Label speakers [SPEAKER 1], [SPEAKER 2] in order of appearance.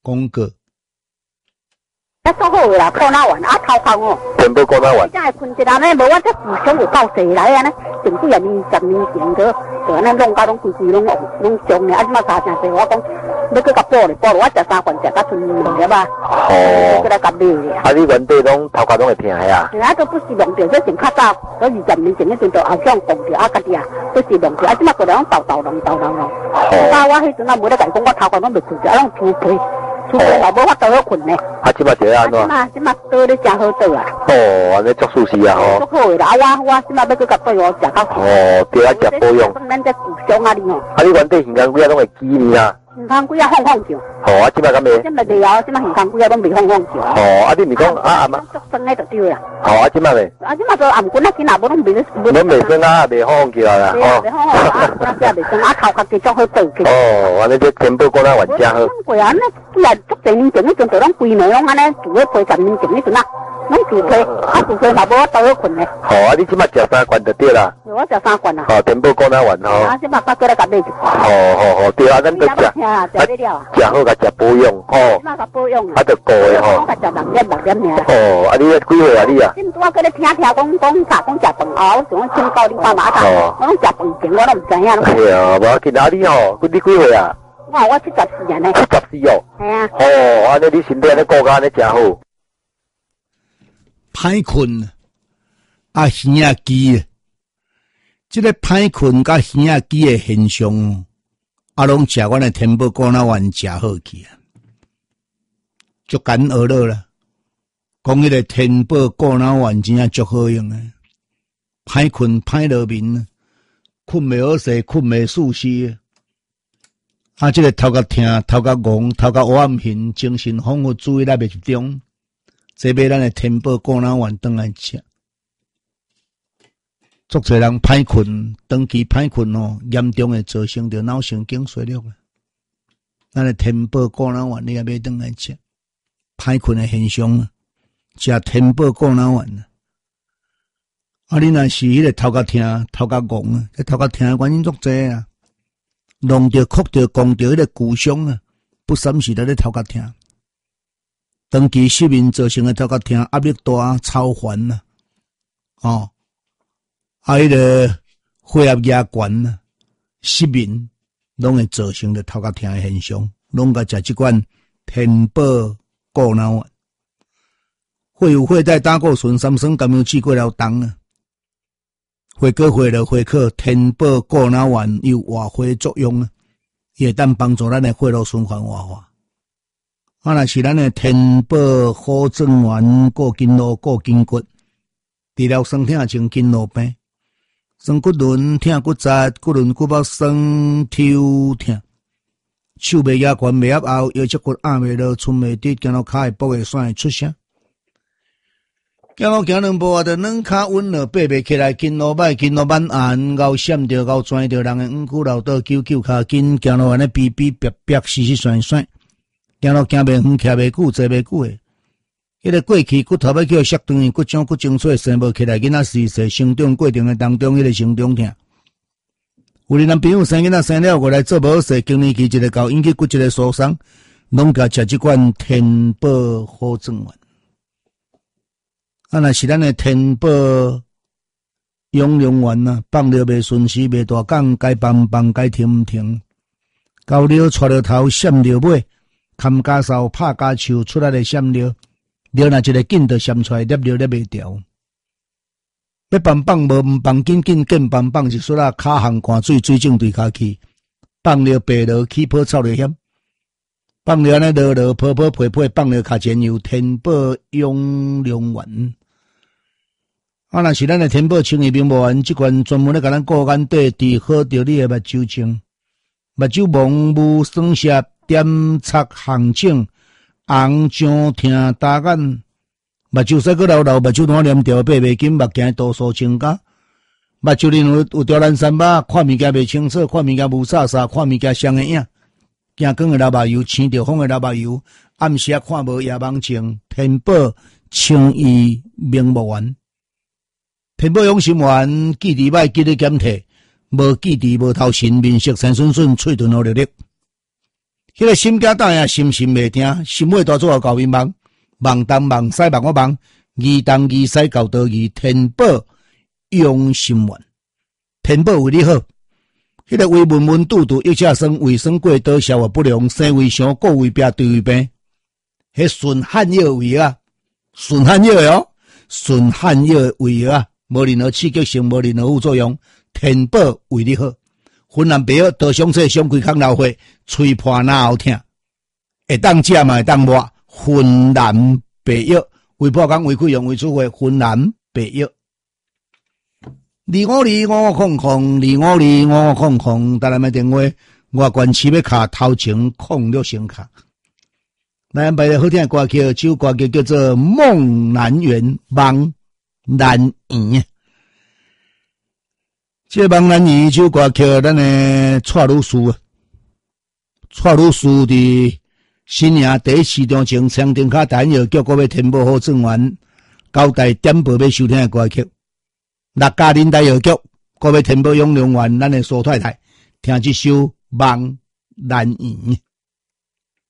[SPEAKER 1] 广告。
[SPEAKER 2] 啊，做好个啦，过哪完啊，头壳哦，
[SPEAKER 3] 全部过哪完？
[SPEAKER 2] 真系困一下呢，无我这思想有够细来啊呢，前几年10年前就安尼弄到拢规拢上咧，啊，即马差真济，我讲要去甲补咧，补我食3罐食甲剩2粒吧。哦。过来甲买咧。
[SPEAKER 3] 啊，你原地拢头壳拢会疼呀？
[SPEAKER 2] 啊，都不是弄着，这前较早，所以20年前迄阵就后向讲着啊，家己啊，都是弄着，啊，即马过来拢豆弄。啊，我迄阵啊，每咧甲伊讲，我头壳拢未困着，啊，拢粗皮。除非老无法倒去困呢。
[SPEAKER 3] 啊，即马就安怎？
[SPEAKER 2] 即马倒咧真好倒啊。
[SPEAKER 3] 哦，安尼足舒适啊吼。
[SPEAKER 2] 足好个啦，啊我即马要去甲对我食较好。
[SPEAKER 3] 哦，对啊，食保养。
[SPEAKER 2] 咱这故乡啊哩吼。
[SPEAKER 3] 啊，你原地形工几啊拢会记呢啊？
[SPEAKER 2] 形工几啊放叫。
[SPEAKER 3] 哦，啊，即马敢未？
[SPEAKER 2] 即马未啊，即马形工几啊拢未放叫。
[SPEAKER 3] 哦，啊，你咪讲啊嘛？
[SPEAKER 2] 足生诶就对啦。
[SPEAKER 3] 哦，啊，即马未？
[SPEAKER 2] 啊，即马就暗棍啊，今仔无拢未咧。
[SPEAKER 3] 拢未生啊，未放起来啦。
[SPEAKER 2] 哦。未放啊，啊，只未生啊，头壳继续好倒去。
[SPEAKER 3] 哦，安尼这全部过来玩家好。
[SPEAKER 2] 过啊，那既然足侪年前迄阵就拢规暝拢安尼住咧陪10年前迄阵啊。拢住皮，啊住皮嘛无我倒去困咧。
[SPEAKER 3] 好啊，你即马食3罐就对啦。
[SPEAKER 2] 我食3罐啊。
[SPEAKER 3] 好，全部过来玩吼。
[SPEAKER 2] 啊，即马再过来甲买一罐。
[SPEAKER 3] 好，对啊，咱都食。食好甲食保养吼。
[SPEAKER 2] 即马甲保养啊。
[SPEAKER 3] 啊，就够诶吼。
[SPEAKER 2] 我甲食6点尔。
[SPEAKER 3] 哦，啊，你几岁啊你啊？
[SPEAKER 2] 今拄啊，搁咧听查讲食饭后，想要请教你爸妈啊。我拢食饭前我都毋知影咯。
[SPEAKER 3] 係啊，無要緊啊你吼，你幾歲啊？
[SPEAKER 2] 我74啊呢。
[SPEAKER 3] 74哦。
[SPEAKER 2] 係啊。
[SPEAKER 3] 哦，安尼你身體安尼顧甲安尼真好。
[SPEAKER 1] 歹困啊，耳仔機，即個歹困甲耳仔機的現象，啊，攏食阮的天寶果仔丸食好去啊，足簡學了啦。講迄個天寶果仔丸真正足好用誒，歹困歹落眠，困袂好勢，困袂舒適。啊，即個頭殼疼，頭殼戇，頭殼黑暗形，精神恍惚，注意力袂集中。這買咱的天寶果仔丸轉來食，足儕人歹困，長期歹困哦，嚴重會造成着腦神經衰弱啊。咱的天寶果仔丸你也買轉來食，歹困的現象啊，食天寶果仔丸啊。啊，你若是迄個頭殼疼、頭殼戇啊，這頭殼疼的原因足儕啊，弄着、哭着、講着迄個骨傷啊，不三時在咧頭殼疼。長期失眠造成的頭殼疼、壓力大、超煩啊，哦，啊，迄個血壓壓懸啊，失眠，攏會造成的頭殼疼的現象，攏甲食即款天寶果仔丸，血有血帶膽固醇、三酸甘油酯過了重啊，血過血了血可，天寶果仔丸有活血作用啊，伊會當幫助咱的血路循環活化。啊，若是咱的天寶好狀丸顧筋絡、顧筋骨，治療酸痛症、筋絡病、酸骨輪、痛骨節、骨輪骨膜酸、抽痛，手袂壓懸、袂壓後，腰脊骨壓袂落，寸袂直，行路骹會跛會酸會出聲。行路行兩步啊，就軟骹穩了，爬袂起來，筋絡歹，筋絡慢按，咬閃着，咬拽着，人的五穀老倒，揪骹筋，行路安尼逼逼逼逼，死死酸酸。行路行袂遠，徛袂久，坐袂久誒。迄個過去骨頭要叫削斷，骨漿骨精髓生無起來，囡仔時勢成長過程誒當中，迄個成長痛。有啲人朋友生囡仔生了過來做無好勢，經年期一個到引起骨質誒疏鬆，攏甲食即款天寶好狀丸。啊，若是咱誒天寶養龍丸啊，放了袂順時，袂大講，該放放，該停停，到了帶了頭，閃了尾。砍家掃拍家樹出來的閃了，了若一個緊就閃出來，粒了袂掉。要放放無毋放緊緊，緊放一撮啊，骹項汗水水腫對骹去，放了白落起泡臭了險，放了安尼落落泡泡配配，放了卡前有天寶養龍丸。啊，若是咱的天寶清熱明目丸，即款專門咧甲咱顧眼底治好着你的目睭症，目睭蒙霧酸澀。點擦紅腫、紅腫疼打眼，目睭使個流，目睭單黏條，爬袂緊，目鏡度數增加，目睭裡有條爛三巴，看物件袂清楚，看物件無颯颯，看物件雙個影，行光的流目油，青着風的流目油，暗時看無夜盲症，天寶清熱明目丸，天寶養心丸，記憶歹，記憶減退，無記憶無頭神，面色青順順，喙唇好綠綠。迄迄个心惊胆呀，心袂听，心尾大做高面梦，梦东梦西梦我梦，疑东疑西搞到疑，天宝用心愿，天宝为你好。迄个胃闷闷肚肚，一下生胃酸过多，消化不良，生胃伤，过胃病，对胃病。迄顺汉药胃啊，顺汉药哦，顺汉药胃药啊，无任何刺激性，无任何副作用，天宝为你好。云南白药多上册上规康老血，吹破哪后痛，会当食嘛会当抹。云南白药，胃破肛、胃溃疡、胃出血，云南白药。25255，25255，打来买电话，我关市要卡头前06先卡。来安排个好听的歌曲，这首歌曲叫做《梦南园》，梦南园。这梦南园这首歌曲，咱的蔡女士啊，蔡女士伫新营第一市场前长汀卡单药局，搁要天宝好状元交代点播要收听的歌曲。六家林大药局，搁要天宝永良园，咱的苏太太听这首《梦南园》。